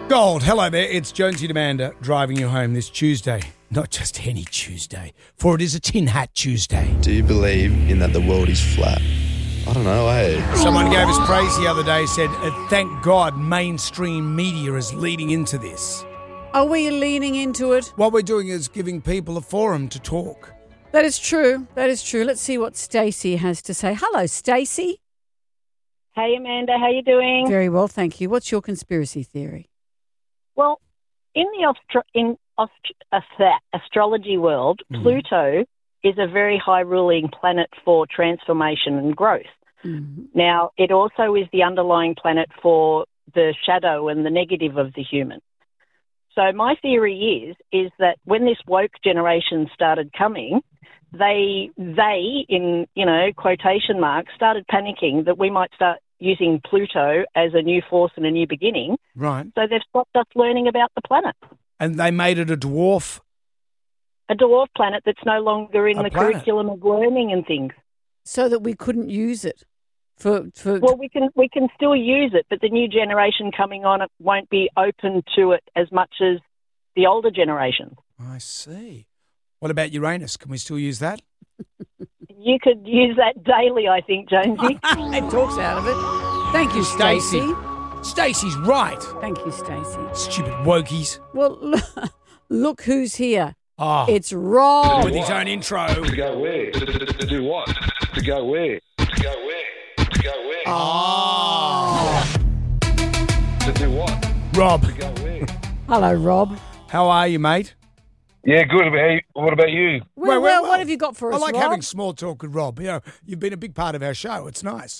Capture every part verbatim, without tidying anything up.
Gold, hello there. It's Jonesy and Amanda driving you home this Tuesday. Not just any Tuesday, for it is a Tin Hat Tuesday. Do you believe in that the world is flat? I don't know, eh? Someone gave us praise the other day, said, uh, thank God mainstream media is leading into this. Are we leaning into it? What we're doing is giving people a forum to talk. That is true. That is true. Let's see what Stacey has to say. Hello, Stacey. Hey, Amanda. How you doing? Very well, thank you. What's your conspiracy theory? Well, in the Austro- in Aust- uh, astrology world, mm-hmm. Pluto is a very high-ruling planet for transformation and growth. Mm-hmm. Now, it also is the underlying planet for the shadow and the negative of the human. So my theory is is that when this woke generation started coming, they, they in, you know, quotation marks, started panicking that we might start using Pluto as a new force and a new beginning. Right. So they've stopped us learning about the planet. And they made it a dwarf? A dwarf planet that's no longer in a the planet. curriculum of learning and things. So that we couldn't use it? For, for Well, we can we can still use it, but the new generation coming on it won't be open to it as much as the older generation. I see. What about Uranus? Can we still use that? You could use that daily, I think, Jonesy. It talks out of it. Thank you, Stacey. Stacey. Stacey's right. Thank you, Stacey. Stupid wokies. Well, look who's here. Oh. It's Rob. With his own intro. To go where? To, to, to do what? To go where? To go where? To go where? Oh. To do what? Rob. To go where? Hello, Rob. How are you, mate? Yeah, good. What about you? Well, well, well, well, what have you got for us, I like Rob? having small talk with Rob. You know, you've been a big part of our show. It's nice.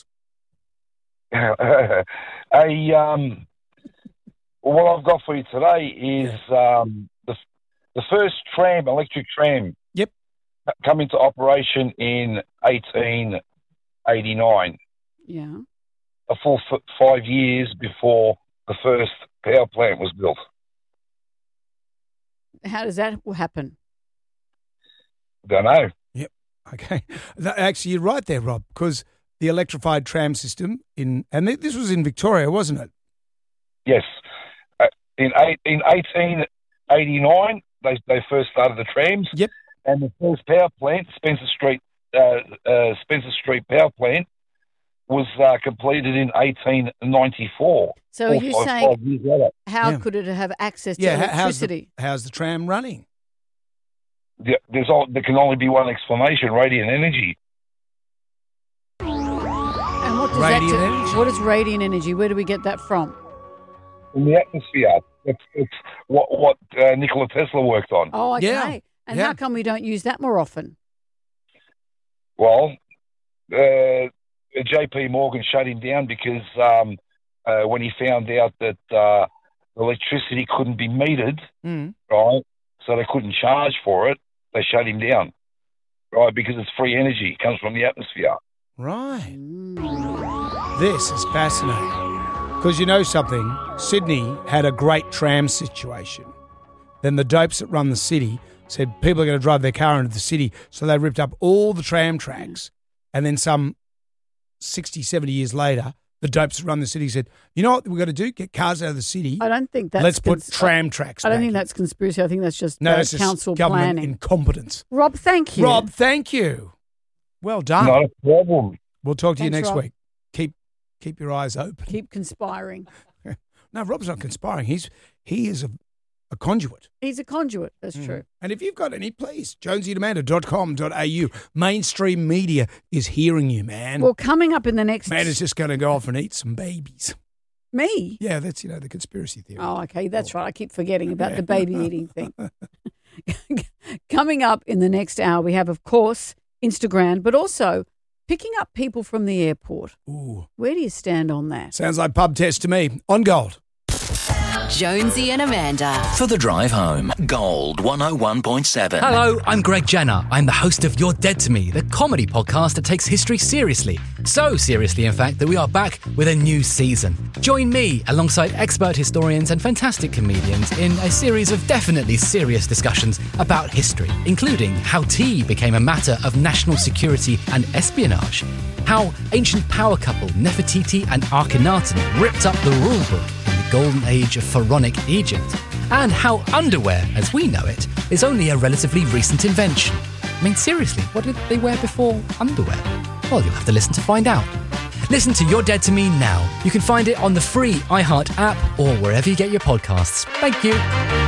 a, um, what I've got for you today is um, the the first tram, electric tram. Yep. Come into operation in eighteen eighty-nine. Yeah. A full f- five years before the first power plant was built. How does that happen? Don't know. Yep. Okay. Actually, you're right there, Rob, because the electrified tram system in, and this was in Victoria, wasn't it? Yes. Uh, in eight, in eighteen eighty-nine, they they first started the trams. Yep. And the first power plant, Spencer Street, uh, uh, Spencer Street Power Plant, was uh, completed in eighteen ninety-four. So are you five, saying, five years later. how Yeah. could it have access to Yeah. How's electricity? the, how's the tram running? Yeah, there's all, there can only be one explanation: radiant energy. And what does Radiant that do? energy. What is radiant energy? Where do we get that from? In the atmosphere. It's, it's what what uh, Nikola Tesla worked on. Oh, okay. Yeah. And Yeah. how come we don't use that more often? Well, uh, J P Morgan shut him down because um, uh, when he found out that uh, electricity couldn't be metered, Mm. right, so they couldn't charge for it, they shut him down, right, because it's free energy. It comes from the atmosphere. Right. Mm. This is fascinating. Because you know something, Sydney had a great tram situation. Then the dopes that run the city said people are going to drive their car into the city, so they ripped up all the tram tracks. And then some sixty, seventy years later, the dopes that run the city said, you know what we've got to do? Get cars out of the city. I don't think that's... Let's put cons- tram tracks I don't back think in." that's conspiracy. I think that's just No, uh, it's just council government planning. incompetence. Rob, thank you. Rob, thank you. Well done. Not a problem. We'll talk to you Thanks, next Rob. week. Keep keep your eyes open. Keep conspiring. No, Rob's not conspiring. He's he is a, a conduit. He's a conduit. That's Mm. true. And if you've got any, please, jonesy and amanda dot com dot a u. Mainstream media is hearing you, man. Well, coming up in the next... Man is just going to go off and eat some babies. Me? Yeah, that's, you know, the conspiracy theory. Oh, okay. That's right. I keep forgetting about the baby eating thing. Coming up in the next hour, we have, of course, Instagram, but also picking up people from the airport. Ooh. Where do you stand on that? Sounds like pub test to me. On Gold. Jonesy and Amanda. For the drive home, Gold one oh one point seven. Hello, I'm Greg Jenner. I'm the host of You're Dead to Me, the comedy podcast that takes history seriously. So seriously, in fact, that we are back with a new season. Join me alongside expert historians and fantastic comedians in a series of definitely serious discussions about history, including how tea became a matter of national security and espionage, how ancient power couple Nefertiti and Akhenaten ripped up the rule book in the golden age of pharaonic Egypt, and how underwear, as we know it, is only a relatively recent invention. I mean, seriously, what did they wear before underwear? Well, you'll have to listen to find out. Listen to You're Dead to Me now. You can find it on the free iHeart app or wherever you get your podcasts. Thank you.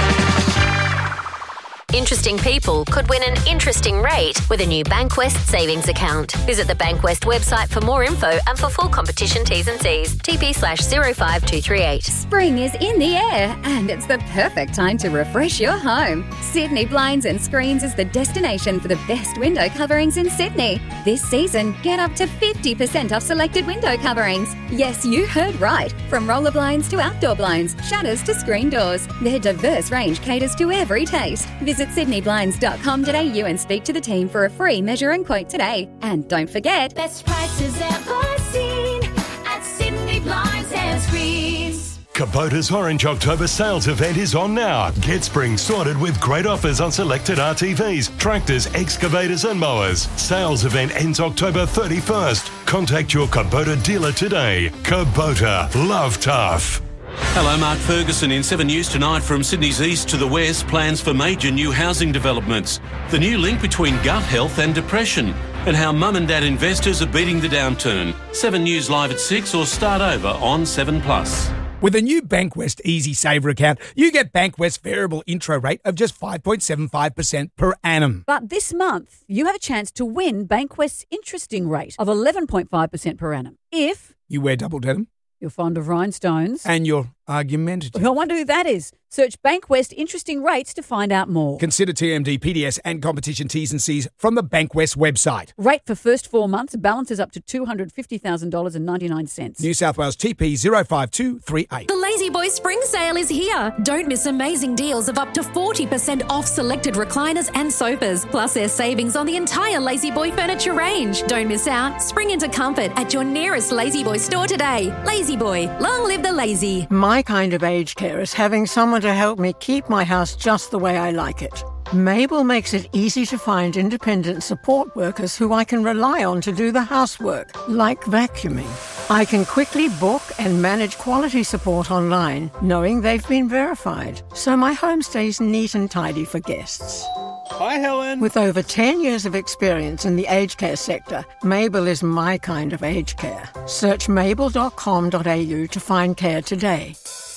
Interesting people could win an interesting rate with a new Bankwest savings account. Visit the Bankwest website for more info and for full competition T's and C's. T P slash zero five two three eight. Spring is in the air and it's the perfect time to refresh your home. Sydney Blinds and Screens is the destination for the best window coverings in Sydney. This season, get up to fifty percent off selected window coverings. Yes, you heard right. From roller blinds to outdoor blinds, shutters to screen doors. Their diverse range caters to every taste. Visit sydney blinds dot com dot a u and speak to the team for a free measure and quote today. And don't forget, best prices ever seen at Sydney Blinds and Screens. Kubota's Orange October sales event is on now. Get spring sorted with great offers on selected R T Vs, tractors, excavators and mowers. Sales event ends October thirty-first. Contact your Kubota dealer today. Kubota, love tough. Hello, Mark Ferguson in Seven News tonight. From Sydney's east to the west, plans for major new housing developments. The new link between gut health and depression, and how mum and dad investors are beating the downturn. Seven News live at six or start over on seven plus. With a new Bankwest Easy Saver account, you get Bankwest's variable intro rate of just five point seven five percent per annum. But this month, you have a chance to win Bankwest's interesting rate of eleven point five percent per annum. If you wear double denim, you're fond of rhinestones, and you're argumentative. I wonder who that is. Search Bankwest Interesting Rates to find out more. Consider T M D, P D S and competition T's and C's from the Bankwest website. Rate for first four months, balances up to two hundred fifty thousand dollars and ninety-nine cents. New South Wales T P zero five two three eight. The Lazy Boy Spring Sale is here. Don't miss amazing deals of up to forty percent off selected recliners and sofas. Plus there's savings on the entire Lazy Boy furniture range. Don't miss out. Spring into comfort at your nearest Lazy Boy store today. Lazy Boy, long live the lazy. My kind of aged care is having someone to help me keep my house just the way I like it. Mabel makes it easy to find independent support workers who I can rely on to do the housework, like vacuuming. I can quickly book and manage quality support online, knowing they've been verified, so my home stays neat and tidy for guests. Hi, Helen. With over ten years of experience in the aged care sector, Mabel is my kind of aged care. Search mabel dot com dot a u to find care today.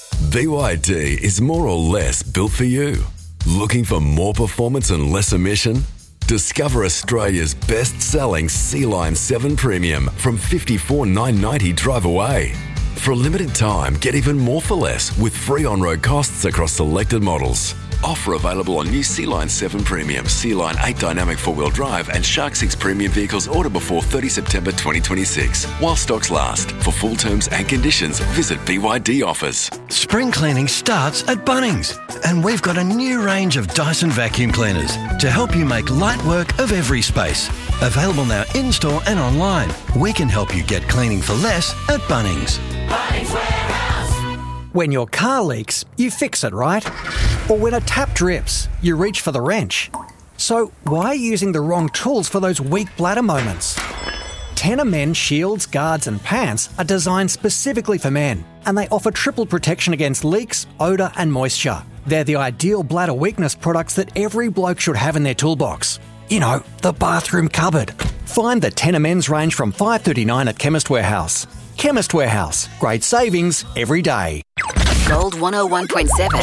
B Y D is more or less built for you. Looking for more performance and less emission? Discover Australia's best-selling Sea Line seven Premium from fifty-four thousand nine hundred ninety dollars drive away. For a limited time, get even more for less with free on-road costs across selected models. Offer available on new Sea Line seven Premium, Sea Line eight Dynamic four-wheel drive and Shark six Premium vehicles order before thirtieth September twenty twenty-six. While stocks last. For full terms and conditions, visit B Y D Offers. Spring cleaning starts at Bunnings, and we've got a new range of Dyson vacuum cleaners to help you make light work of every space. Available now in-store and online. We can help you get cleaning for less at Bunnings. Bunnings Warehouse. When your car leaks, you fix it, right? Or when a tap drips, you reach for the wrench. So why are you using the wrong tools for those weak bladder moments? Tenor Men shields, guards and pants are designed specifically for men, and they offer triple protection against leaks, odour and moisture. They're the ideal bladder weakness products that every bloke should have in their toolbox. You know, the bathroom cupboard. Find the Tenor Men's range from five dollars thirty-nine at Chemist Warehouse. Chemist Warehouse. Great savings every day. Gold one oh one point seven.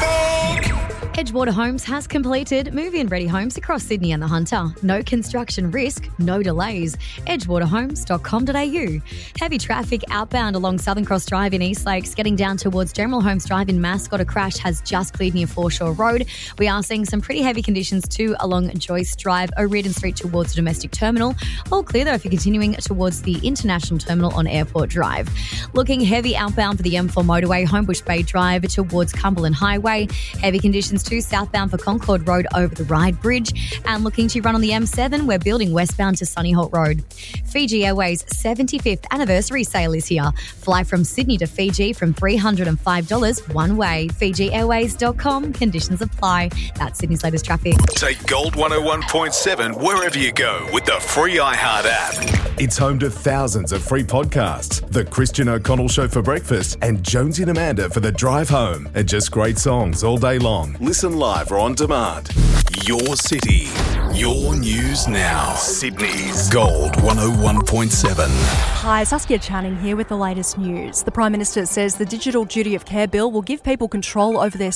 Edgewater Homes has completed move-in ready homes across Sydney and the Hunter. No construction risk, no delays. edgewater homes dot com dot a u. Heavy traffic outbound along Southern Cross Drive in East Lakes, getting down towards General Holmes Drive in Mascot. A crash has just cleared near Foreshore Road. We are seeing some pretty heavy conditions too along Joyce Drive, O'Riordan Street towards the domestic terminal. All clear though if you're continuing towards the international terminal on Airport Drive. Looking heavy outbound for the M four motorway, Homebush Bay Drive towards Cumberland Highway. Heavy conditions two southbound for Concord Road over the Ryde Bridge. And looking to run on the M seven, we're building westbound to Sunnyholt Road. Fiji Airways seventy-fifth anniversary sale is here. Fly from Sydney to Fiji from three hundred five dollars one way. Fiji Airways dot com. Conditions apply. That's Sydney's latest traffic. Take Gold one oh one point seven wherever you go with the free iHeart app. It's home to thousands of free podcasts. The Christian O'Connell Show for breakfast and Jonesy and Amanda for the drive home. And just great songs all day long. Listen live or on demand. Your city, your news now. Sydney's Gold one oh one point seven. Hi, Saskia Channing here with the latest news. The Prime Minister says the Digital Duty of Care Bill will give people control over their